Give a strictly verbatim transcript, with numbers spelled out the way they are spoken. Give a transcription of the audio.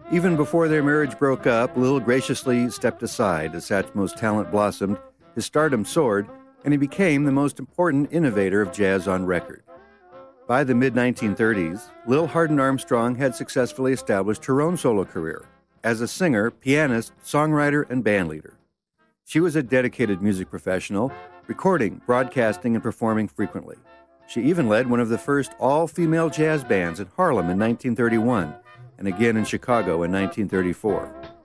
Even before their marriage broke up, Lil graciously stepped aside as Satchmo's talent blossomed, his stardom soared, and he became the most important innovator of jazz on record. By the mid nineteen thirties, Lil Hardin Armstrong had successfully established her own solo career as a singer, pianist, songwriter, and bandleader. She was a dedicated music professional, recording, broadcasting, and performing frequently. She even led one of the first all-female jazz bands in Harlem in nineteen thirty-one, and again in Chicago in nineteen thirty-four.